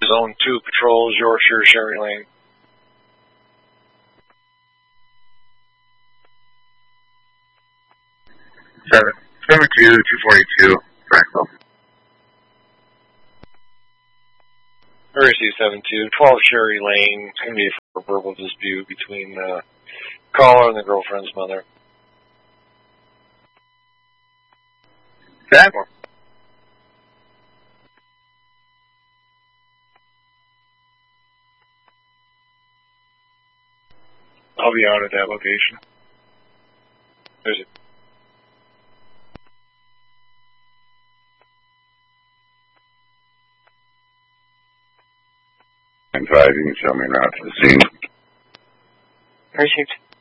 Zone 2 patrols, Yorkshire, Sherry Lane. 242, Franklin. Mercy 72, 12 Sherry Lane. It's going to be a verbal dispute between the caller and the girlfriend's mother. Okay. I'll be out at that location. There's a 5, you can show me around to the scene. Received.